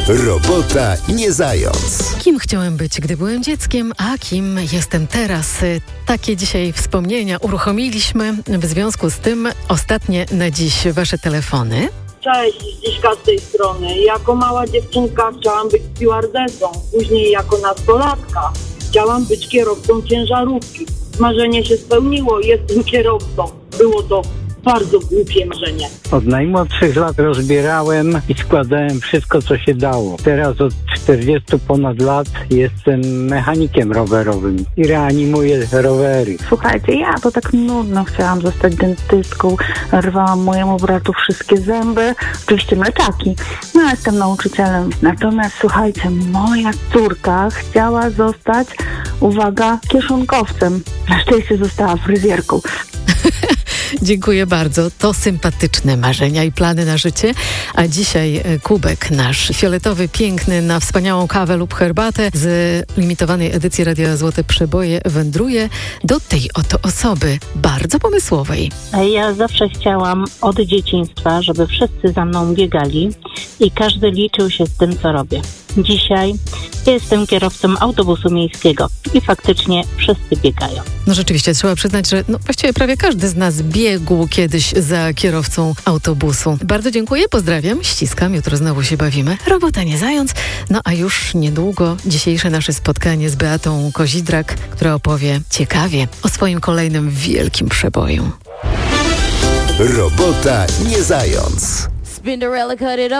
Robota nie zając. Kim chciałem być, gdy byłem dzieckiem, a kim jestem teraz? Takie dzisiaj wspomnienia uruchomiliśmy. W związku z tym ostatnie na dziś wasze telefony. Cześć, Zdziśka z tej strony. Jako mała dziewczynka chciałam być stewardessą. Później jako nastolatka chciałam być kierowcą ciężarówki. Marzenie się spełniło, jestem kierowcą. Było to bardzo głupie marzenie. Od najmłodszych lat rozbierałem i składałem wszystko, co się dało. Teraz od 40 ponad lat jestem mechanikiem rowerowym i reanimuję rowery. Słuchajcie, ja to tak nudno chciałam zostać dentystką. Rwałam mojemu bratu wszystkie zęby. Oczywiście mleczaki. No, jestem nauczycielem. Natomiast słuchajcie, moja córka chciała zostać, uwaga, kieszonkowcem. Na szczęście została fryzjerką. Dziękuję bardzo. To sympatyczne marzenia i plany na życie. A dzisiaj kubek nasz fioletowy, piękny, na wspaniałą kawę lub herbatę z limitowanej edycji Radia Złote Przeboje wędruje do tej oto osoby, bardzo pomysłowej. Ja zawsze chciałam od dzieciństwa, żeby wszyscy za mną biegali i każdy liczył się z tym, co robię. Dzisiaj jestem kierowcą autobusu miejskiego i faktycznie wszyscy biegają. No rzeczywiście, trzeba przyznać, że właściwie prawie każdy z nas biegł kiedyś za kierowcą autobusu. Bardzo dziękuję, pozdrawiam, ściskam, jutro znowu się bawimy. Robota nie zając. No a już niedługo dzisiejsze nasze spotkanie z Beatą Kozidrak, która opowie ciekawie o swoim kolejnym wielkim przeboju. Robota nie zając.